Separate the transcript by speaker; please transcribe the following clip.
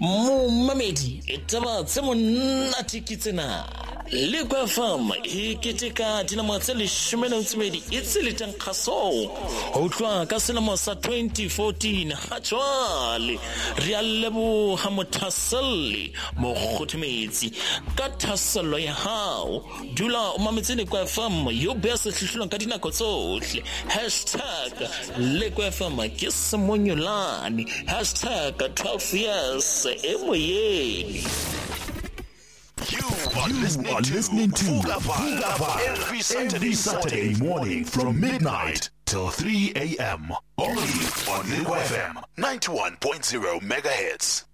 Speaker 1: Mamedi, etaba tse monate ke tsena. Le kwa fam e keteka dinamo tse 12 e tseletsang kgaso. Ho tloha ka selemo sa 2014 ha jwale re a leboha mothaseli mo kgothometsi ka thaselo ya hao. Dula o mametse le kwa fam yo beha sehlohlolong ka dinako tsohle. #LekwaFam ke semonyolane. #12 years emoyeni.
Speaker 2: You are listening to Vugava every Saturday morning from midnight till 3 a.m. Only on Lekwa FM 91.0 megahertz.